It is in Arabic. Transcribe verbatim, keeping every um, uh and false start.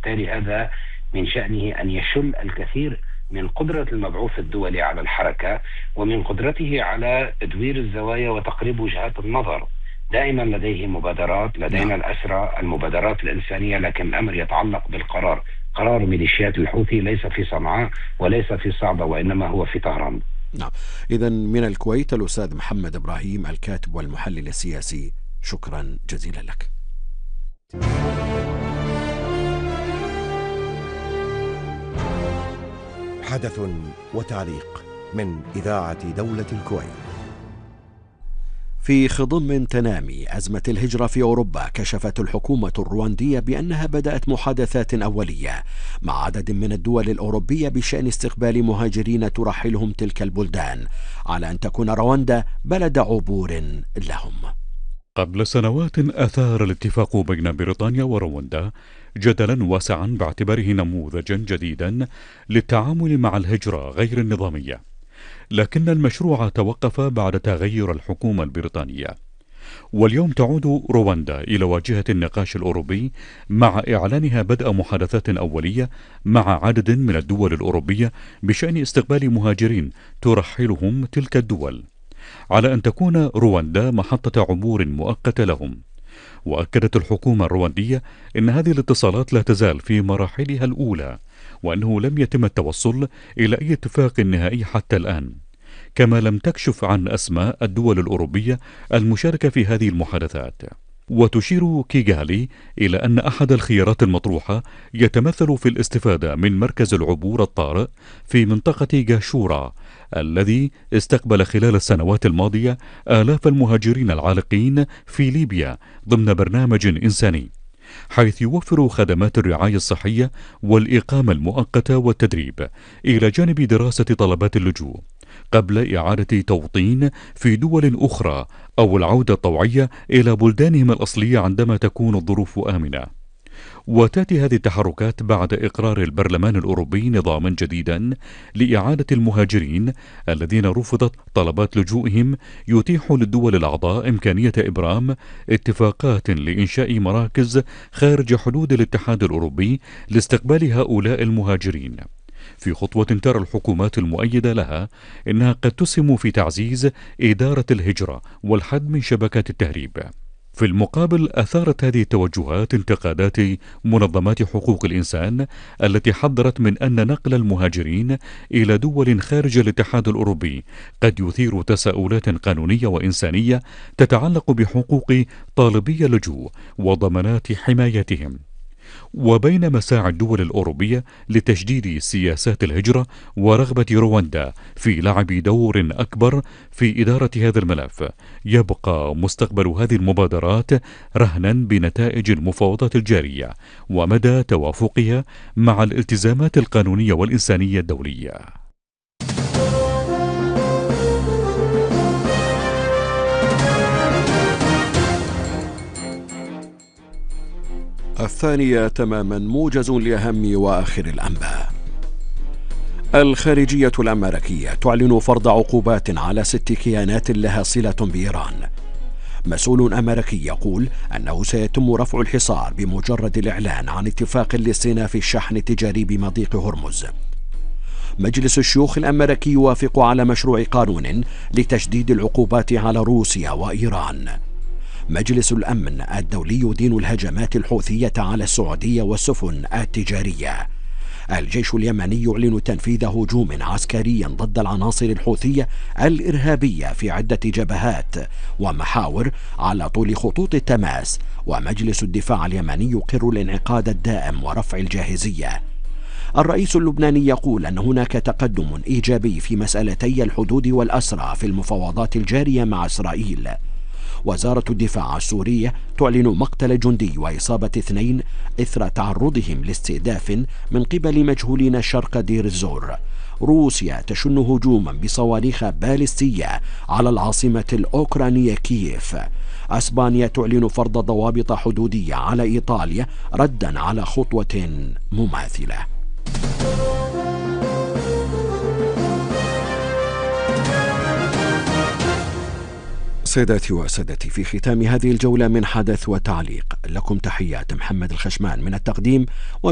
وبالتالي هذا من شأنه أن يشل الكثير من قدرة المبعوث الدولي على الحركة ومن قدرته على تدوير الزوايا وتقريب وجهات النظر. دائما لديه مبادرات، نعم. لدينا الأسرى، المبادرات الإنسانية، لكن الأمر يتعلق بالقرار. قرار ميليشيات الحوثي ليس في صنعاء وليس في صعدة، وإنما هو في طهران. نعم. إذا من الكويت الأستاذ محمد إبراهيم الكاتب والمحلل السياسي، شكرا جزيلا لك. حدث وتعليق من إذاعة دولة الكويت. في خضم تنامي أزمة الهجرة في أوروبا، كشفت الحكومة الرواندية بأنها بدأت محادثات أولية مع عدد من الدول الأوروبية بشأن استقبال مهاجرين ترحلهم تلك البلدان، على أن تكون رواندا بلد عبور لهم. قبل سنوات أثار الاتفاق بين بريطانيا ورواندا جدلا واسعا باعتباره نموذجا جديدا للتعامل مع الهجرة غير النظامية، لكن المشروع توقف بعد تغير الحكومة البريطانية. واليوم تعود رواندا إلى واجهة النقاش الأوروبي مع إعلانها بدء محادثات أولية مع عدد من الدول الأوروبية بشأن استقبال مهاجرين ترحلهم تلك الدول، على أن تكون رواندا محطة عبور مؤقتة لهم. وأكدت الحكومة الرواندية أن هذه الاتصالات لا تزال في مراحلها الأولى، وأنه لم يتم التوصل إلى أي اتفاق نهائي حتى الآن، كما لم تكشف عن أسماء الدول الأوروبية المشاركة في هذه المحادثات. وتشير كيغالي إلى أن أحد الخيارات المطروحة يتمثل في الاستفادة من مركز العبور الطارئ في منطقة جاشورا، الذي استقبل خلال السنوات الماضية آلاف المهاجرين العالقين في ليبيا ضمن برنامج إنساني، حيث يوفر خدمات الرعاية الصحية والإقامة المؤقتة والتدريب، إلى جانب دراسة طلبات اللجوء قبل إعادة توطين في دول أخرى أو العودة الطوعية إلى بلدانهم الأصلية عندما تكون الظروف آمنة. وتأتي هذه التحركات بعد إقرار البرلمان الأوروبي نظاما جديدا لإعادة المهاجرين الذين رفضت طلبات لجوئهم، يتيح للدول الأعضاء إمكانية إبرام اتفاقات لإنشاء مراكز خارج حدود الاتحاد الأوروبي لاستقبال هؤلاء المهاجرين، في خطوة ترى الحكومات المؤيدة لها إنها قد تسهم في تعزيز إدارة الهجرة والحد من شبكات التهريب. في المقابل أثارت هذه التوجهات انتقادات منظمات حقوق الإنسان التي حذرت من أن نقل المهاجرين إلى دول خارج الاتحاد الأوروبي قد يثير تساؤلات قانونية وإنسانية تتعلق بحقوق طالبي اللجوء وضمانات حمايتهم. وبين مساعي الدول الأوروبية لتشديد سياسات الهجرة ورغبة رواندا في لعب دور أكبر في إدارة هذا الملف، يبقى مستقبل هذه المبادرات رهنا بنتائج المفاوضات الجارية ومدى توافقها مع الالتزامات القانونية والإنسانية الدولية. الثانية تماما، موجز لأهم وآخر الأنباء. الخارجية الأمريكية تعلن فرض عقوبات على ست كيانات لها صلة بإيران. مسؤول أمريكي يقول أنه سيتم رفع الحصار بمجرد الإعلان عن اتفاق لاستئناف الشحن التجاري بمضيق هرمز. مجلس الشيوخ الأمريكي يوافق على مشروع قانون لتشديد العقوبات على روسيا وإيران. مجلس الأمن الدولي يدين الهجمات الحوثية على السعودية والسفن التجارية. الجيش اليمني يعلن تنفيذ هجوم عسكري ضد العناصر الحوثية الإرهابية في عدة جبهات ومحاور على طول خطوط التماس. ومجلس الدفاع اليمني يقر الانعقاد الدائم ورفع الجاهزية. الرئيس اللبناني يقول أن هناك تقدم إيجابي في مسألتي الحدود والأسرى في المفاوضات الجارية مع إسرائيل. وزارة الدفاع السورية تعلن مقتل جندي وإصابة اثنين إثر تعرضهم لاستهداف من قبل مجهولين شرق دير الزور. روسيا تشن هجوما بصواريخ باليستية على العاصمة الأوكرانية كييف. أسبانيا تعلن فرض ضوابط حدودية على إيطاليا ردا على خطوة مماثلة. سيداتي وسادتي، في ختام هذه الجولة من حدث وتعليق، لكم تحيات محمد الخشمان من التقديم.